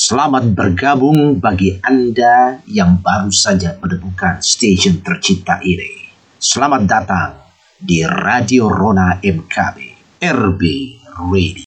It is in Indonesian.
Selamat bergabung bagi Anda yang baru saja menemukan stasiun tercinta ini. Selamat datang di Radio Rona MKB, RB Radio.